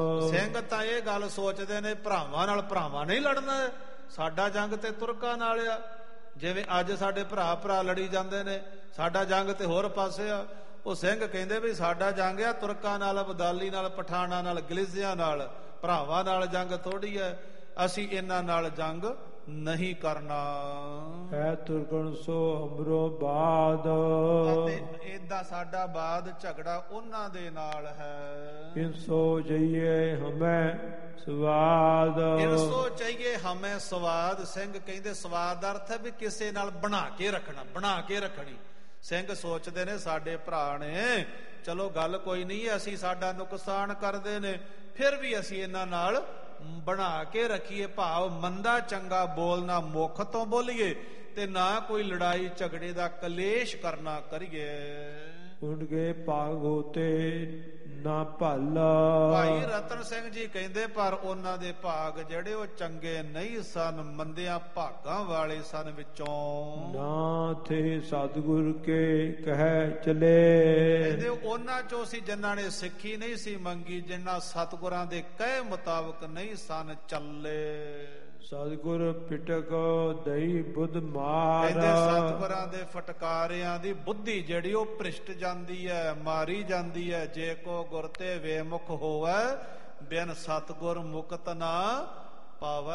ਸਿੰਘ ਤਾਂ ਇਹ ਗੱਲ ਸੋਚਦੇ ਨੇ ਭਰਾਵਾਂ ਨਾਲ ਭਰਾਵਾਂ ਨਹੀਂ ਲੜਨਾ, ਸਾਡਾ ਜੰਗ ਤੇ ਤੁਰਕਾਂ ਨਾਲ ਆ। ਜਿਵੇਂ ਅੱਜ ਸਾਡੇ ਭਰਾ ਭਰਾ ਲੜੀ ਜਾਂਦੇ ਨੇ, ਸਾਡਾ ਜੰਗ ਤੇ ਹੋਰ ਪਾਸੇ ਆ। ਉਹ ਸਿੰਘ ਕਹਿੰਦੇ ਵੀ ਸਾਡਾ ਜੰਗ ਆ ਤੁਰਕਾਂ ਨਾਲ, ਅਬਦਾਲੀ ਨਾਲ, ਪਠਾਣਾ ਨਾਲ, ਗਲੀਜ਼ਿਆਂ ਨਾਲ, ਭਰਾਵਾਂ ਨਾਲ ਜੰਗ ਥੋੜੀ ਹੈ। ਅਸੀਂ ਇਹਨਾਂ ਨਾਲ ਜੰਗ ਨਹੀਂ ਕਰਨਾ। ਹੈ ਤੁਰਕਣ ਸੋ ਹਮਰੋ ਬਾਦ, ਅਤੇ ਏਦਾਂ ਸਾਡਾ ਬਾਦ ਝਗੜਾ ਉਹਨਾਂ ਦੇ ਨਾਲ ਹੈ। ਇਨਸੋ ਚਾਹੀਏ ਹਮੇ ਸਵਾਦ, ਇਨਸੋ ਚਾਹੀਏ ਹਮੇ ਸਵਾਦ। ਸਿੰਘ ਕਹਿੰਦੇ ਸਵਾਦ ਦਾ ਅਰਥ ਹੈ ਵੀ ਕਿਸੇ ਨਾਲ ਬਣਾ ਕੇ ਰੱਖਣਾ, ਬਣਾ ਕੇ ਰੱਖਣੀ। ਸਿੰਘ ਸੋਚਦੇ ਨੇ ਸਾਡੇ ਭਰਾ ਨੇ, ਚਲੋ ਗੱਲ ਕੋਈ ਨਹੀਂ, ਅਸੀਂ ਸਾਡਾ ਨੁਕਸਾਨ ਕਰਦੇ ਨੇ, ਫਿਰ ਵੀ ਅਸੀਂ ਇਹਨਾਂ ਨਾਲ ਬਣਾ ਕੇ ਰੱਖੀਏ। ਭਾਵ ਮੰਦਾ ਚੰਗਾ ਬੋਲਣਾ ਮੁੱਖ ਤੋਂ ਬੋਲੀਏ ਤੇ ਨਾ ਕੋਈ ਲੜਾਈ ਝਗੜੇ ਦਾ ਕਲੇਸ਼ ਕਰਨਾ ਕਰੀਏ। ਉਨਕੇ ਭਾਗ ਹੋਤੇ ਨਾ ਭਲ। ਭਾਈ ਰਤਨ ਸਿੰਘ ਜੀ ਕਹਿੰਦੇ ਪਰ ਉਹਨਾਂ ਦੇ ਭਾਗ ਜਿਹੜੇ ਉਹ ਚੰਗੇ ਨਹੀਂ ਸਨ, ਮੰਦਿਆਂ ਭਾਗਾਂ ਵਾਲੇ ਸਨ ਵਿੱਚੋਂ। ਨਾ ਥੇ ਸਤਿਗੁਰ ਕੇ ਕਹਿ ਚਲੇ। ਕਹਿੰਦੇ ਉਹਨਾਂ ਚੋਂ ਸੀ ਜਿਨ੍ਹਾਂ ਨੇ ਸਿੱਖੀ ਨਹੀਂ ਸੀ ਮੰਗੀ, ਜਿਨ੍ਹਾਂ ਸਤਿਗੁਰਾਂ ਦੇ ਕਹੇ ਮੁਤਾਬਕ ਨਹੀਂ ਸਨ ਚੱਲੇ। ਸਤਿਗੁਰ ਪਿਟਕ ਦਈ ਬੁੱਧ ਮਾਰ। ਕਹਿੰਦੇ ਸਤਿਗੁਰਾਂ ਦੇ ਫਟਕਾਰਿਆਂ ਦੀ ਬੁੱਧੀ ਜਿਹੜੀ ਉਹ ਭ੍ਰਿਸ਼ਟ ਜਾਂਦੀ ਹੈ, ਮਾਰੀ ਜਾਂਦੀ ਹੈ। ਜੇ ਕੋ ਗੁਰ ਤੇ ਵੇਮੁਖ ਹੋਵੇ, ਬਿਨ ਸਤਿਗੁਰ ਮੁਕਤ ਨਾ ਪਾਵੈ।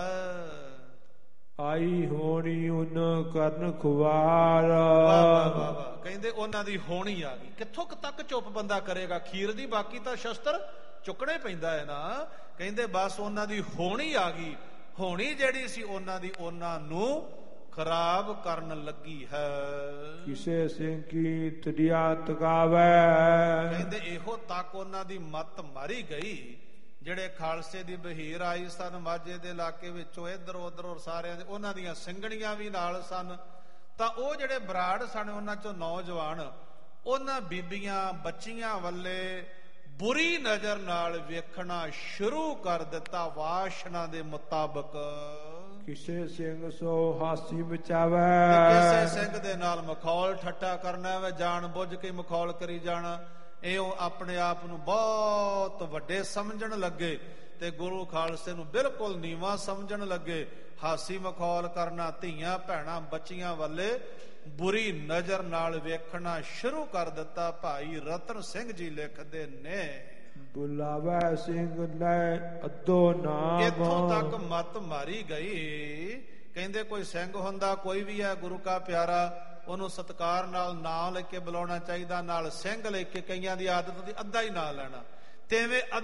ਆਈ ਹੋਣੀ ਉਨ ਕਰਨ ਖੁਆਰ। ਵਾਹ ਵਾਹ ਵਾਹ। ਕਹਿੰਦੇ ਉਹਨਾਂ ਦੀ ਹੋਣੀ ਆ ਗਈ। ਕਿੱਥੋਂ ਤੱਕ ਚੁੱਪ ਬੰਦਾ ਕਰੇਗਾ ਖੀਰ ਦੀ, ਬਾਕੀ ਤਾਂ ਸ਼ਸਤਰ ਚੁੱਕਣੇ ਪੈਂਦਾ ਹੈ ਨਾ। ਕਹਿੰਦੇ ਬਸ ਉਹਨਾਂ ਦੀ ਹੋਣੀ ਆ ਗਈ। ਹੋਣੀ ਜਿਹੜੀ ਸੀ ਉਹਨਾਂ ਦੀ ਉਹਨਾਂ ਨੂੰ ਖਰਾਬ ਕਰਨ ਲੱਗੀ ਹੈ। ਕਿਸੇ ਸਿੰਘ ਕੀ ਤੜਿਆ ਤਕਾਵੇ। ਕਹਿੰਦੇ ਇਹੋ ਤੱਕ ਉਹਨਾਂ ਦੀ ਮੱਤ ਮਾਰੀ ਗਈ। ਜਿਹੜੇ ਖਾਲਸੇ ਦੀ ਬਹੀਰ ਆਈ ਸਨ ਮਾਝੇ ਦੇ ਇਲਾਕੇ ਵਿੱਚੋਂ, ਇੱਧਰ ਉੱਧਰ ਔਰ ਸਾਰਿਆਂ ਦੇ, ਉਹਨਾਂ ਦੀਆਂ ਸਿੰਘਣੀਆਂ ਵੀ ਨਾਲ ਸਨ। ਤਾਂ ਉਹ ਜਿਹੜੇ ਬਰਾੜ ਸਨ ਉਹਨਾਂ ਚੋਂ ਨੌਜਵਾਨ, ਉਹਨਾਂ ਬੀਬੀਆਂ ਬੱਚੀਆਂ ਵੱਲੇ ਬੁਰੀ ਨਜ਼ਰ ਨਾਲ ਵੇਖਣਾ ਸ਼ੁਰੂ ਕਰ ਦਿੱਤਾ ਵਾਸ਼ਨਾ ਦੇ ਮੁਤਾਬਕ। ਕਿਸੇ ਸਿੰਘ ਸੋ ਹਾਸੀ ਮਚਾਵੇ। ਕਿਸੇ ਸਿੰਘ ਦੇ ਨਾਲ ਮਖੌਲ ਠੱਟਾ ਕਰਨਾ ਵੇ, ਜਾਣ ਬੁੱਝ ਕੇ ਮਖੌਲ ਕਰੀ ਜਾਣਾ। ਇਹ ਉਹ ਆਪਣੇ ਆਪ ਨੂੰ ਬਹੁਤ ਵੱਡੇ ਸਮਝਣ ਲੱਗੇ ਤੇ ਗੁਰੂ ਖਾਲਸੇ ਨੂੰ ਬਿਲਕੁਲ ਨੀਵਾਂ ਸਮਝਣ ਲੱਗੇ। ਹਾਸੀ ਮਖੌਲ ਕਰਨਾ, ਧੀਆਂ ਭੈਣਾਂ ਬੱਚੀਆਂ ਵੱਲੇ ਬੁਰੀ ਨਜ਼ਰ ਨਾਲ ਵੇਖਣਾ ਸ਼ੁਰੂ ਕਰ ਦਿੱਤਾ। ਭਾਈ ਰਤਨ ਸਿੰਘ ਜੀ ਲਿਖਦੇ ਨੇ, ਬੁਲਾਵੇ ਸਿੰਘ ਲੈ ਅੱਧੋ ਨਾਮ। ਇੱਥੋਂ ਤੱਕ ਮੱਤ ਮਾਰੀ ਗਈ। ਕਹਿੰਦੇ ਕੋਈ ਸਿੰਘ ਹੁੰਦਾ, ਕੋਈ ਵੀ ਹੈ ਗੁਰੂ ਕਾ ਪਿਆਰਾ, ਉਹਨੂੰ ਸਤਿਕਾਰ ਨਾਲ ਨਾਂ ਲੈ ਕੇ ਬੁਲਾਉਣਾ ਚਾਹੀਦਾ, ਨਾਲ ਸਿੰਘ ਲੈ ਕੇ। ਕਈਆਂ ਦੀ ਆਦਤ ਦੀ ਅੱਧਾ ਹੀ ਨਾਂ ਲੈਣਾ, ਤੇਵੇਂ